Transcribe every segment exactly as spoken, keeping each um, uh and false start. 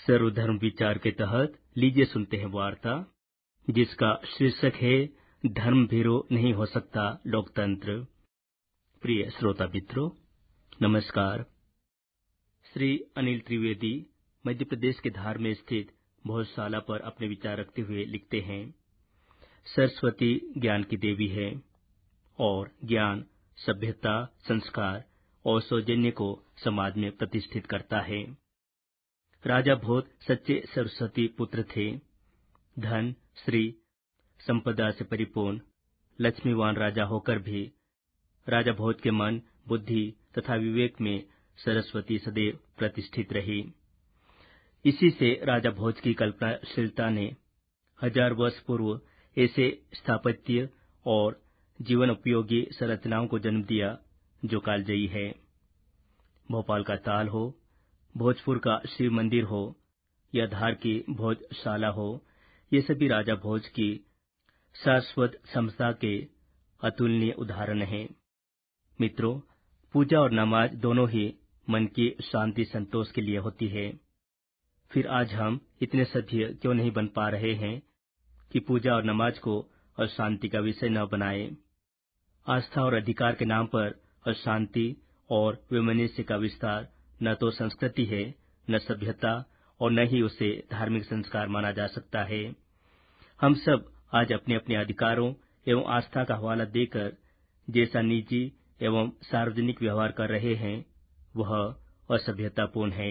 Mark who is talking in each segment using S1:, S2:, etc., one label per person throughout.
S1: सर्वधर्म विचार के तहत लीजिए सुनते हैं वार्ता जिसका शीर्षक है धर्म भीरू नहीं हो सकता लोकतंत्र। प्रिय श्रोता मित्रों, नमस्कार। श्री अनिल त्रिवेदी मध्य प्रदेश के धार में स्थित भोजशाला पर अपने विचार रखते हुए लिखते हैं, सरस्वती ज्ञान की देवी है और ज्ञान सभ्यता, संस्कार और सौजन्य को समाज में प्रतिष्ठित करता है। राजा भोज सच्चे सरस्वती पुत्र थे। धन, श्री, संपदा से परिपूर्ण लक्ष्मीवान राजा होकर भी राजा भोज के मन, बुद्धि तथा विवेक में सरस्वती सदैव प्रतिष्ठित रही। इसी से राजा भोज की कल्पनाशीलता ने हजार वर्ष पूर्व ऐसे स्थापत्य और जीवन उपयोगी संरचनाओं को जन्म दिया जो कालजयी है। भोपाल का ताल हो, भोजपुर का शिव मंदिर हो या धार की भोजशाला हो, ये सभी राजा भोज की शाश्वत समता के अतुलनीय उदाहरण हैं। मित्रों, पूजा और नमाज दोनों ही मन की शांति संतोष के लिए होती है। फिर आज हम इतने सभ्य क्यों नहीं बन पा रहे हैं कि पूजा और नमाज को अशांति का विषय न बनाए। आस्था और अधिकार के नाम पर अशांति और वैमनस्य का विस्तार न तो संस्कृति है, न सभ्यता और न ही उसे धार्मिक संस्कार माना जा सकता है। हम सब आज अपने अपने अधिकारों एवं आस्था का हवाला देकर जैसा निजी एवं सार्वजनिक व्यवहार कर रहे हैं वह असभ्यतापूर्ण है।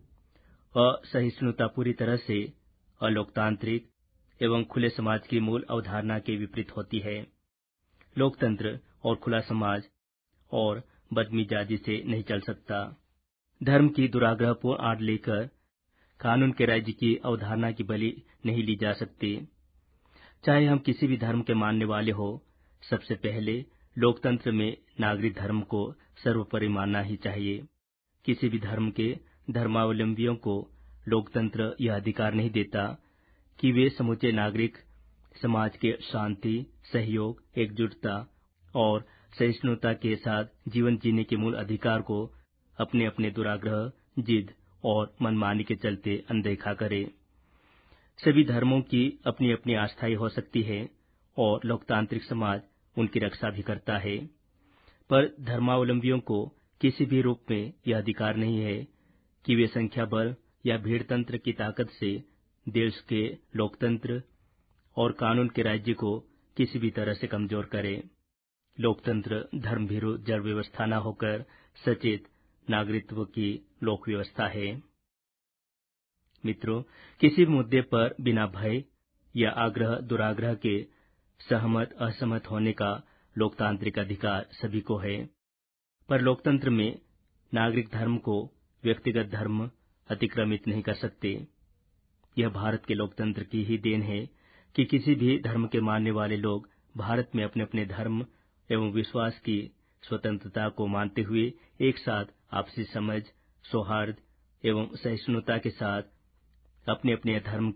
S1: असहिष्णुता पूरी तरह से अलोकतांत्रिक एवं खुले समाज की मूल अवधारणा के विपरीत होती है। लोकतंत्र और खुला समाज और बदमिजाजी से नहीं चल सकता। धर्म की दुराग्रहपूर्ण आड़ लेकर कानून के राज्य की अवधारणा की बलि नहीं ली जा सकती। चाहे हम किसी भी धर्म के मानने वाले हो, सबसे पहले लोकतंत्र में नागरिक धर्म को सर्वोपरि मानना ही चाहिए। किसी भी धर्म के धर्मावलंबियों को लोकतंत्र यह अधिकार नहीं देता कि वे समूचे नागरिक समाज के शांति, सहयोग, एकजुटता और सहिष्णुता के साथ जीवन जीने के मूल अधिकार को अपने अपने दुराग्रह, जिद और मनमानी के चलते अनदेखा करें। सभी धर्मों की अपनी अपनी आस्थाएं हो सकती है और लोकतांत्रिक समाज उनकी रक्षा भी करता है, पर धर्मावलंबियों को किसी भी रूप में यह अधिकार नहीं है कि वे संख्या बल या भीड़ तंत्र की ताकत से देश के लोकतंत्र और कानून के राज्य को किसी भी तरह से कमजोर करें। लोकतंत्र धर्मभीरू जड़ व्यवस्था न होकर सचेत नागरिकत्व की लोक व्यवस्था है। मित्रों, किसी भी मुद्दे पर बिना भय या आग्रह दुराग्रह के सहमत असहमत होने का लोकतांत्रिक अधिकार सभी को है, पर लोकतंत्र में नागरिक धर्म को व्यक्तिगत धर्म अतिक्रमित नहीं कर सकते। यह भारत के लोकतंत्र की ही देन है कि किसी भी धर्म के मानने वाले लोग भारत में अपने अपने धर्म एवं विश्वास की स्वतंत्रता को मानते हुए एक साथ आपसी समझ, सौहार्द एवं सहिष्णुता के साथ अपने अपने धर्म